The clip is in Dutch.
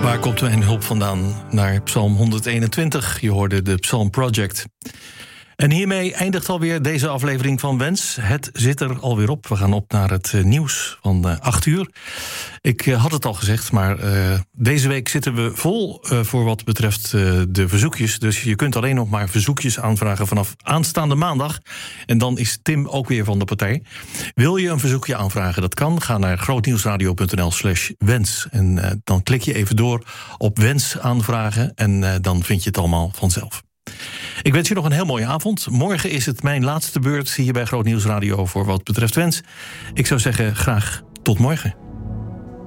Waar komt mijn hulp vandaan? Naar Psalm 121. Je hoorde de Psalm Project. En hiermee eindigt alweer deze aflevering van Wens. Het zit er alweer op. We gaan op naar het nieuws van 8 uur. Ik had het al gezegd, maar deze week zitten we vol voor wat betreft de verzoekjes. Dus je kunt alleen nog maar verzoekjes aanvragen vanaf aanstaande maandag. En dan is Tim ook weer van de partij. Wil je een verzoekje aanvragen? Dat kan. Ga naar grootnieuwsradio.nl/wens. En dan klik je even door op wens aanvragen. En dan vind je het allemaal vanzelf. Ik wens je nog een heel mooie avond. Morgen is het mijn laatste beurt hier bij Groot Nieuws Radio voor wat betreft Wens. Ik zou zeggen, graag tot morgen.